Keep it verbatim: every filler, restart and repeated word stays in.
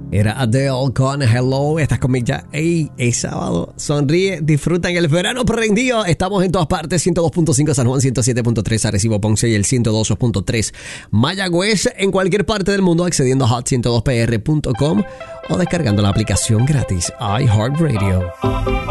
Era Adele con Hello. Estás con Mick Ya. Ey, es sábado. Sonríe, disfruta en el verano prendido. Estamos en todas partes. ciento dos punto cinco San Juan, ciento siete punto tres Arecibo, Ponce y el ciento dos punto tres Mayagüez. En cualquier parte del mundo accediendo a hot ciento dos p r punto com o descargando la aplicación gratis iHeartRadio.